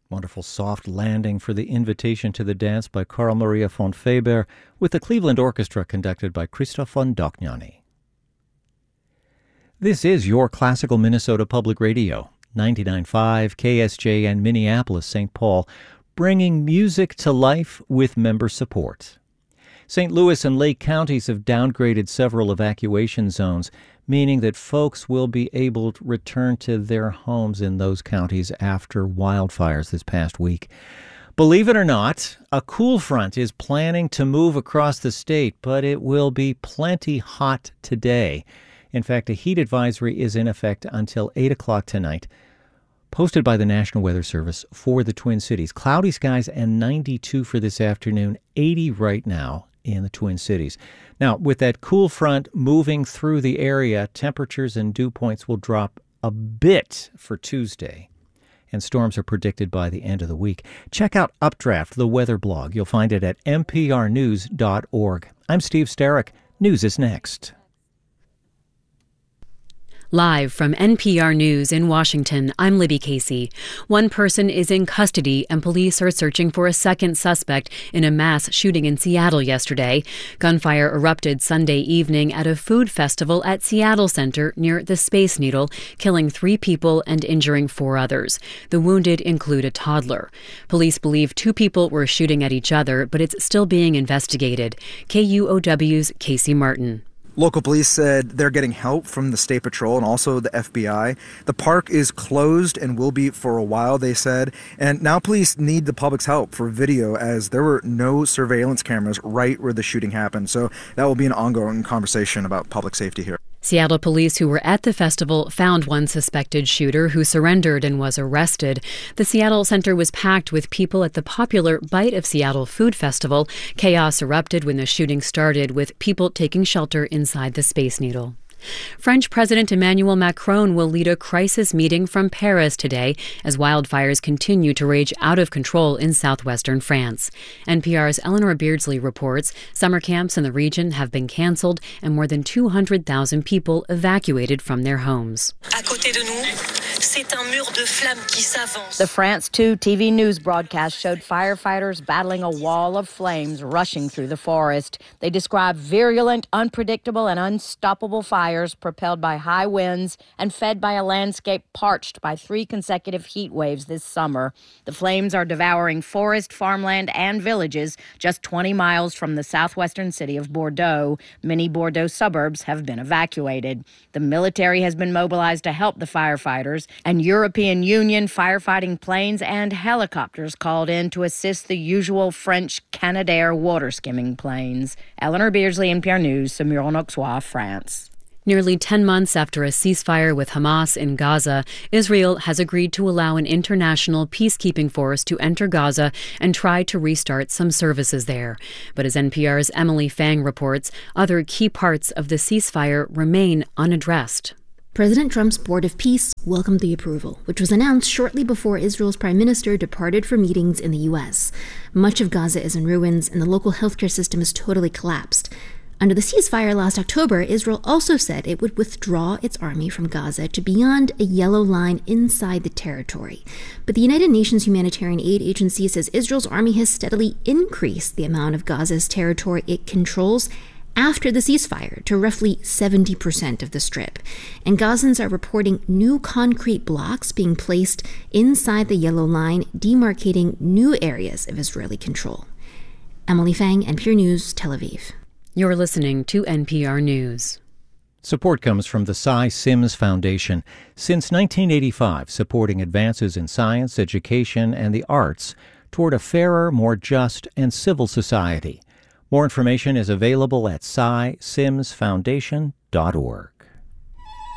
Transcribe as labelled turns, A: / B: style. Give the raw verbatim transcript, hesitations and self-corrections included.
A: Wonderful soft landing for the Invitation to the Dance by Carl Maria von Faber with the Cleveland Orchestra conducted by Christoph von Dohnanyi. This is your Classical Minnesota Public Radio, ninety-nine point five K S J and Minneapolis, Saint Paul, bringing music to life with member support. Saint Louis and Lake counties have downgraded several evacuation zones, meaning that folks will be able to return to their homes in those counties after wildfires this past week. Believe it or not, a cool front is planning to move across the state, but it will be plenty hot today. In fact, a heat advisory is in effect until eight o'clock tonight, posted by the National Weather Service for the Twin Cities. Cloudy skies and ninety-two for this afternoon, eighty right now in the Twin Cities. Now, with that cool front moving through the area, temperatures and dew points will drop a bit for Tuesday, and storms are predicted by the end of the week. Check out Updraft, the weather blog. You'll find it at n p r news dot org. I'm Steve Starrick. News is next.
B: Live from N P R News in Washington, I'm Libby Casey. One person is in custody and police are searching for a second suspect in a mass shooting in Seattle yesterday. Gunfire erupted Sunday evening at a food festival at Seattle Center near the Space Needle, killing three people and injuring four others. The wounded include a toddler. Police believe two people were shooting at each other, but it's still being investigated. K U O W's Casey Martin.
C: Local police said they're getting help from the State Patrol and also the F B I. The park is closed and will be for a while, they said. And now police need the public's help for video as there were no surveillance cameras right where the shooting happened. So that will be an ongoing conversation about public safety here.
B: Seattle police who were at the festival found one suspected shooter who surrendered and was arrested. The Seattle Center was packed with people at the popular Bite of Seattle Food Festival. Chaos erupted when the shooting started, with people taking shelter inside the Space Needle. French President Emmanuel Macron will lead a crisis meeting from Paris today as wildfires continue to rage out of control in southwestern France. N P R's Eleanor Beardsley reports summer camps in the region have been canceled and more than two hundred thousand people evacuated from their homes.
D: À côté de nous, c'est un mur de flammes qui s'avance.
E: The France two T V news broadcast showed firefighters battling a wall of flames rushing through the forest. They described virulent, unpredictable, and unstoppable fires propelled by high winds and fed by a landscape parched by three consecutive heat waves this summer. The flames are devouring forest, farmland, and villages just twenty miles from the southwestern city of Bordeaux. Many Bordeaux suburbs have been evacuated. The military has been mobilized to help the firefighters, and European Union firefighting planes and helicopters called in to assist the usual French Canadair water skimming planes. Eleanor Beardsley, N P R News, Saumur-en-Auxois, France.
B: Nearly ten months after a ceasefire with Hamas in Gaza, Israel has agreed to allow an international peacekeeping force to enter Gaza and try to restart some services there. But as N P R's Emily Fang reports, other key parts of the ceasefire remain unaddressed.
F: President Trump's Board of Peace welcomed the approval, which was announced shortly before Israel's prime minister departed for meetings in the U S. Much of Gaza is in ruins, and the local healthcare system is totally collapsed. Under the ceasefire last October, Israel also said it would withdraw its army from Gaza to beyond a yellow line inside the territory. But the United Nations Humanitarian Aid Agency says Israel's army has steadily increased the amount of Gaza's territory it controls after the ceasefire to roughly seventy percent of the strip. And Gazans are reporting new concrete blocks being placed inside the yellow line, demarcating new areas of Israeli control. Emily Fang, N P R News, Tel Aviv.
B: You're listening to N P R News.
A: Support comes from the Cy Sims Foundation. Since nineteen eighty-five, supporting advances in science, education, and the arts toward a fairer, more just, and civil society. More information is available at cy sims foundation dot org.